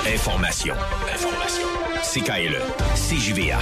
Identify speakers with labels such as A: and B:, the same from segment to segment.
A: Information. CKLE. CJVA.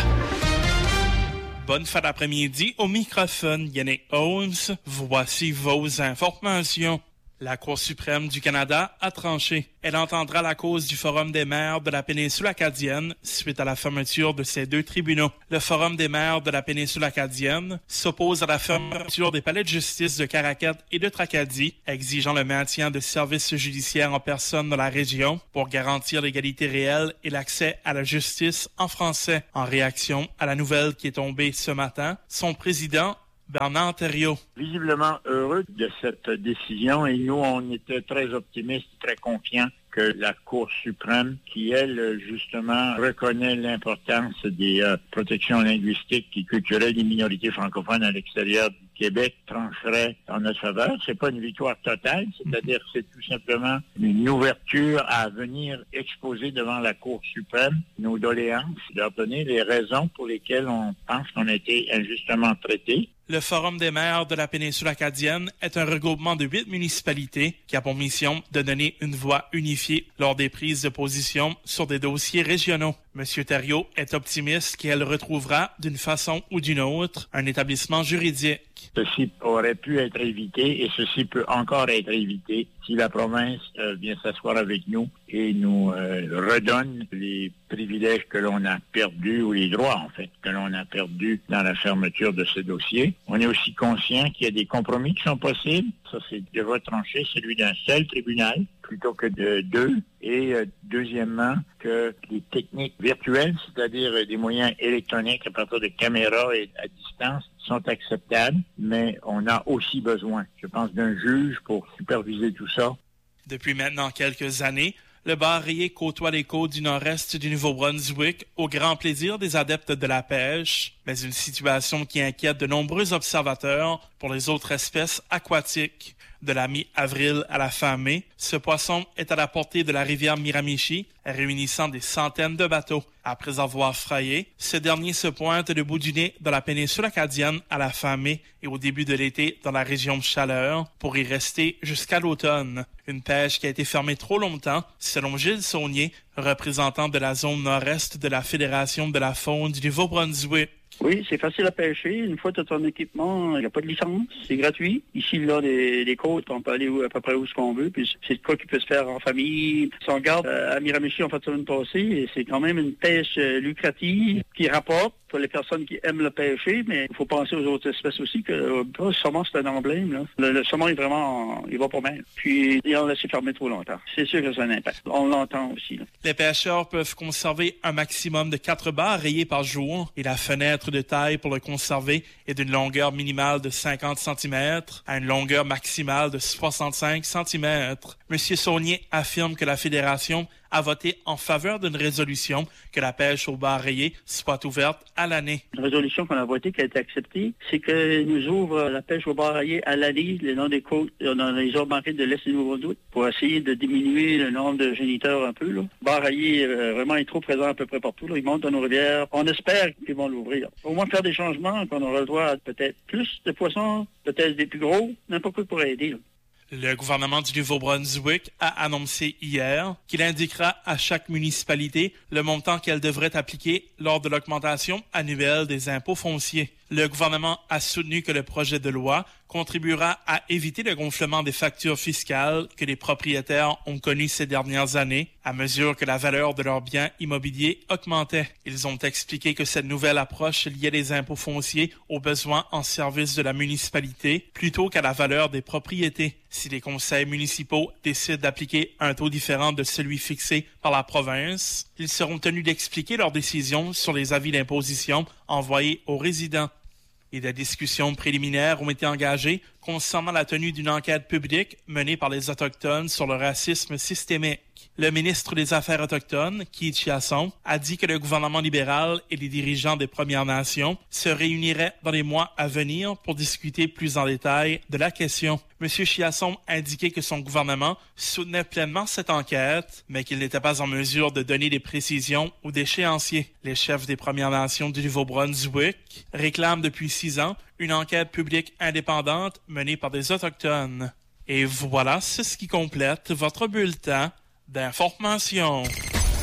B: Bonne fin d'après-midi. Au microphone, Yannick Holmes. Voici vos informations. La Cour suprême du Canada a tranché. Elle entendra la cause du Forum des maires de la péninsule acadienne suite à la fermeture de ces deux tribunaux. Le Forum des maires de la péninsule acadienne s'oppose à la fermeture des palais de justice de Caraquet et de Tracadie, exigeant le maintien de services judiciaires en personne dans la région pour garantir l'égalité réelle et l'accès à la justice en français. En réaction à la nouvelle qui est tombée ce matin, son président Bernard Thériault.
C: Visiblement heureux de cette décision et nous, on était très optimistes, très confiants que la Cour suprême, qui, elle, justement, reconnaît l'importance des protections linguistiques et culturelles des minorités francophones à l'extérieur du Québec, trancherait en notre faveur. C'est pas une victoire totale, c'est-à-dire que c'est tout simplement une ouverture à venir exposer devant la Cour suprême nos doléances, leur donner les raisons pour lesquelles on pense qu'on a été injustement traités.
B: Le Forum des maires de la péninsule acadienne est un regroupement de 8 municipalités qui a pour mission de donner une voix unifiée lors des prises de position sur des dossiers régionaux. M. Thériault est optimiste qu'elle retrouvera, d'une façon ou d'une autre, un établissement juridique.
C: Ceci aurait pu être évité et ceci peut encore être évité si la province vient s'asseoir avec nous et nous redonne les privilèges que l'on a perdus, ou les droits, en fait, que l'on a perdus dans la fermeture de ce dossier. On est aussi conscient qu'il y a des compromis qui sont possibles. Ça, c'est de retrancher celui d'un seul tribunal plutôt que de deux. Et deuxièmement, que les techniques virtuelles, c'est-à-dire des moyens électroniques à partir de caméras et à distance, sont acceptables, mais on a aussi besoin, je pense, d'un juge pour superviser tout ça.
B: Depuis maintenant quelques années, le bar rayé côtoie les côtes du nord-est du Nouveau-Brunswick au grand plaisir des adeptes de la pêche, mais une situation qui inquiète de nombreux observateurs pour les autres espèces aquatiques. De la mi-avril à la fin mai, ce poisson est à la portée de la rivière Miramichi, réunissant des centaines de bateaux. Après avoir frayé, ce dernier se pointe le bout du nez dans la péninsule acadienne à la fin mai et au début de l'été dans la région de Chaleur pour y rester jusqu'à l'automne. Une pêche qui a été fermée trop longtemps, selon Gilles Saunier, représentant de la zone nord-est de la Fédération de la faune du Nouveau-Brunswick.
D: Oui, c'est facile à pêcher. Une fois que tu as ton équipement, il n'y a pas de licence. C'est gratuit. Ici, là, les côtes, on peut aller à peu près où ce qu'on veut. Puis c'est de quoi qui peut se faire en famille. Si on regarde à Miramichi, en fait, semaine passée, et c'est quand même une pêche lucrative qui rapporte pour les personnes qui aiment le pêcher, mais il faut penser aux autres espèces aussi que le saumon, c'est un emblème. Là. Le saumon est vraiment, il va pas bien. Puis, ils ont laissé fermer trop longtemps. C'est sûr que ça a un impact. On l'entend aussi. Là.
B: Les pêcheurs peuvent conserver un maximum de 4 bars rayés par jour et la fenêtre de taille pour le conserver est d'une longueur minimale de 50 cm à une longueur maximale de 65 cm. M. Saunier affirme que la Fédération a voté en faveur d'une résolution que la pêche au bar rayé soit ouverte à l'année.
D: Une résolution qu'on a votée, qui a été acceptée, c'est qu'elle nous ouvre la pêche au bar rayé à l'année, le long des côtes, dans les eaux marines de l'Est du Nouveau-Brunswick, pour essayer de diminuer le nombre de géniteurs un peu. Là. Le bar rayé, vraiment, est trop présent à peu près partout. Là. Ils montent dans nos rivières. On espère qu'ils vont l'ouvrir. Au moins faire des changements, qu'on aura le droit à peut-être plus de poissons, peut-être des plus gros, n'importe quoi pour aider. Là.
B: Le gouvernement du Nouveau-Brunswick a annoncé hier qu'il indiquera à chaque municipalité le montant qu'elle devrait appliquer lors de l'augmentation annuelle des impôts fonciers. Le gouvernement a soutenu que le projet de loi contribuera à éviter le gonflement des factures fiscales que les propriétaires ont connues ces dernières années à mesure que la valeur de leurs biens immobiliers augmentait. Ils ont expliqué que cette nouvelle approche liait les impôts fonciers aux besoins en service de la municipalité plutôt qu'à la valeur des propriétés. Si les conseils municipaux décident d'appliquer un taux différent de celui fixé par la province, ils seront tenus d'expliquer leur décision sur les avis d'imposition envoyés aux résidents. Et des discussions préliminaires ont été engagées concernant la tenue d'une enquête publique menée par les Autochtones sur le racisme systémique. Le ministre des Affaires autochtones, Keith Chiasson, a dit que le gouvernement libéral et les dirigeants des Premières Nations se réuniraient dans les mois à venir pour discuter plus en détail de la question. M. Chiasson a indiqué que son gouvernement soutenait pleinement cette enquête, mais qu'il n'était pas en mesure de donner des précisions ou d'échéanciers. Les chefs des Premières Nations du Nouveau-Brunswick réclament depuis 6 ans une enquête publique indépendante menée par des Autochtones. Et voilà, c'est ce qui complète votre bulletin d'information.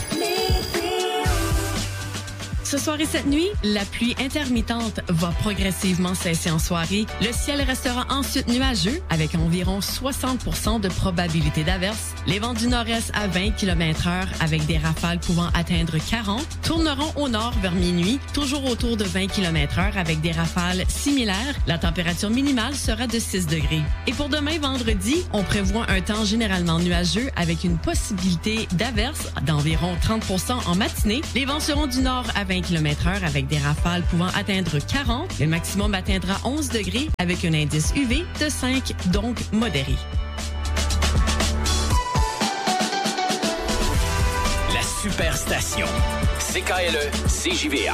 E: Ce soir et cette nuit, la pluie intermittente va progressivement cesser en soirée. Le ciel restera ensuite nuageux avec environ 60% de probabilité d'averse. Les vents du nord-est à 20 km/h avec des rafales pouvant atteindre 40 tourneront au nord vers minuit, toujours autour de 20 km/h avec des rafales similaires. La température minimale sera de 6 degrés. Et pour demain, vendredi, on prévoit un temps généralement nuageux avec une possibilité d'averse d'environ 30% en matinée. Les vents seront du nord à 20 km/h avec des rafales pouvant atteindre 40. Le maximum atteindra 11 degrés avec un indice UV de 5, donc modéré.
A: La Superstation. CKLE, CJVA.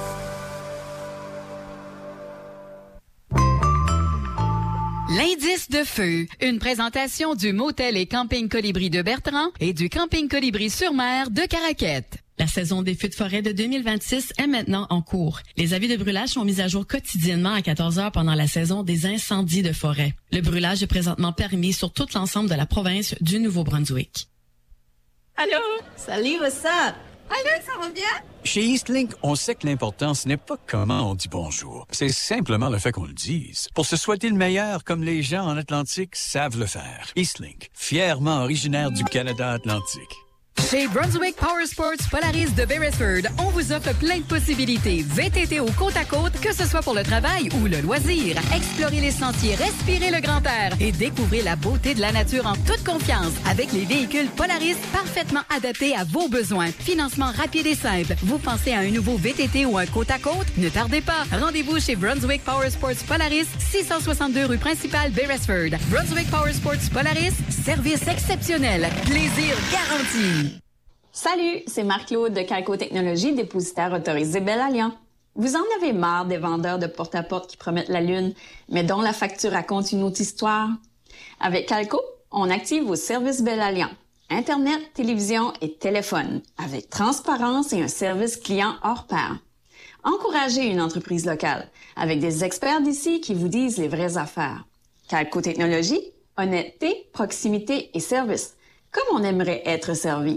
F: L'indice de feu, une présentation du Motel et Camping Colibri de Bertrand et du Camping Colibri sur Mer de Caraquette.
E: La saison des feux de forêt de 2026 est maintenant en cours. Les avis de brûlage sont mis à jour quotidiennement à 14 heures pendant la saison des incendies de forêt. Le brûlage est présentement permis sur tout l'ensemble de la province du Nouveau-Brunswick.
G: Allô?
H: Salut, what's up?
G: Allô, ça va bien?
I: Chez Eastlink, on sait que l'important, ce n'est pas comment on dit bonjour. C'est simplement le fait qu'on le dise. Pour se souhaiter le meilleur, comme les gens en Atlantique savent le faire. Eastlink, fièrement originaire du Canada Atlantique.
F: Chez Brunswick Power Sports Polaris de Beresford, on vous offre plein de possibilités. VTT au côte à côte, que ce soit pour le travail ou le loisir. Explorez les sentiers, respirez le grand air et découvrez la beauté de la nature en toute confiance avec les véhicules Polaris parfaitement adaptés à vos besoins. Financement rapide et simple. Vous pensez à un nouveau VTT ou un côte à côte? Ne tardez pas. Rendez-vous chez Brunswick Power Sports Polaris, 662 rue principale Beresford. Brunswick Power Sports Polaris, service exceptionnel, plaisir garanti.
H: Salut, c'est Marc-Claude de Calco Technologies, dépositaire autorisé Belle-Alliance. Vous en avez marre des vendeurs de porte-à-porte qui promettent la lune, mais dont la facture raconte une autre histoire? Avec Calco, on active vos services Belle-Alliance. Internet, télévision et téléphone, avec transparence et un service client hors pair. Encouragez une entreprise locale, avec des experts d'ici qui vous disent les vraies affaires. Calco Technologies, honnêteté, proximité et service, comme on aimerait être servi.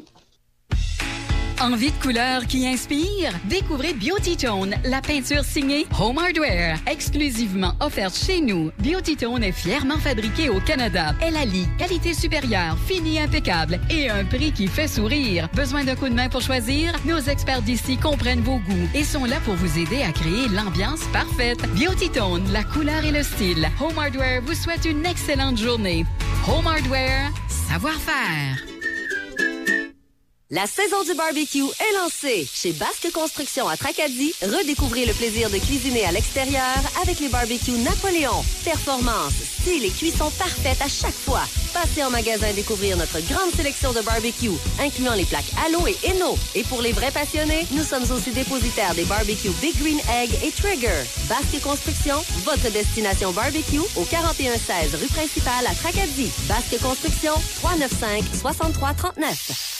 F: Envie de couleurs qui inspire? Découvrez Beauty Tone, la peinture signée Home Hardware, exclusivement offerte chez nous. Beauty Tone est fièrement fabriquée au Canada. Elle allie qualité supérieure, fini impeccable et un prix qui fait sourire. Besoin d'un coup de main pour choisir? Nos experts d'ici comprennent vos goûts et sont là pour vous aider à créer l'ambiance parfaite. Beauty Tone, la couleur et le style. Home Hardware vous souhaite une excellente journée. Home Hardware, savoir-faire.
J: La saison du barbecue est lancée. Chez Basque Construction à Tracadie, redécouvrez le plaisir de cuisiner à l'extérieur avec les barbecues Napoléon. Performance, style et cuisson parfaite à chaque fois. Passez en magasin découvrir notre grande sélection de barbecues, incluant les plaques Allo et Eno. Et pour les vrais passionnés, nous sommes aussi dépositaires des barbecues Big Green Egg et Trigger. Basque Construction, votre destination barbecue au 4116 rue principale à Tracadie. Basque Construction, 395-6339.